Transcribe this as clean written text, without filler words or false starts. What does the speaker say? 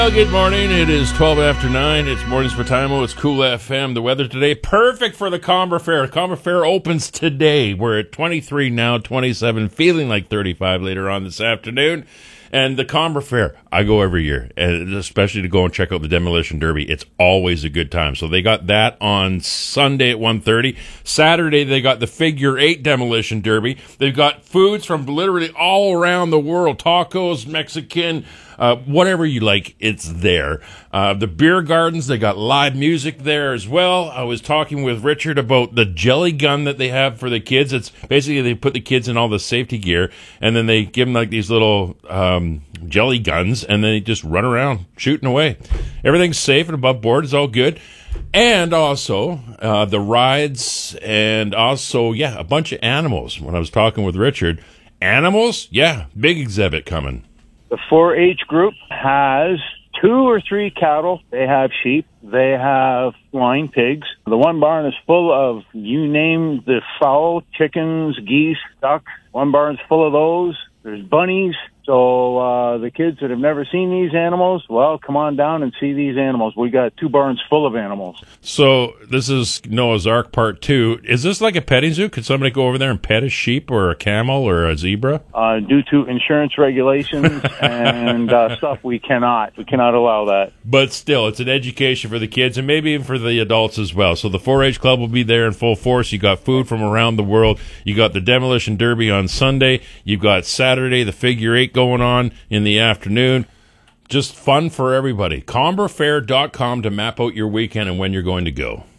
Well, good morning. It is 12 after 9. It's Mornings for Timo. It's Cool FM. The weather today, perfect for the Comber Fair. Comber Fair opens today. We're at 23 now, 27, feeling like 35 later on this afternoon. And the Comber Fair, I go every year, and especially to go and check out the Demolition Derby. It's always a good time. So they got that on Sunday at 1:30. Saturday, they got the Figure 8 Demolition Derby. They've got foods from literally all around the world, tacos, Mexican, whatever you like, it's there. The beer gardens, they got live music there as well. I was talking with Richard about the jelly gun that they have for the kids. It's basically they put the kids in all the safety gear, and then they give them like these little jelly guns, and then they just run around shooting away. Everything's safe and above board. It's all good. And also the rides, and also, a bunch of animals. When I was talking with Richard, animals, big exhibit coming. The 4-H group has 2 or 3 cattle. They have sheep. They have flying pigs. The one barn is full of, you name the fowl, chickens, geese, ducks. One barn's full of those. There's bunnies. So the kids that have never seen these animals, well, come on down and see these animals. We got 2 barns full of animals. So this is Noah's Ark Part 2. Is this like a petting zoo? Could somebody go over there and pet a sheep or a camel or a zebra? Due to insurance regulations and stuff, we cannot allow that. But still, it's an education for the kids and maybe even for the adults as well. So the 4-H Club will be there in full force. You got food from around the world. You got the Demolition Derby on Sunday. You've got Saturday, the Figure 8 going on in the afternoon. Just fun for everybody. Comberfair.com to map out your weekend and when you're going to go.